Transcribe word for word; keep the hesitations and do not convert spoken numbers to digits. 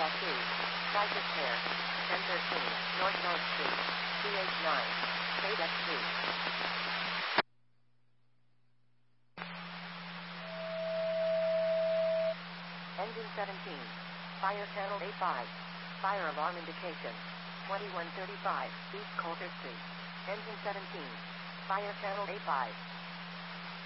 two. Cypress Care. ten thirteen. North Ninth Street. C H nine. K X three. Engine seventeen. Fire channel A five. Fire alarm indication. twenty-one thirty-five. East Coulter Street. Engine seventeen. Fire channel A five.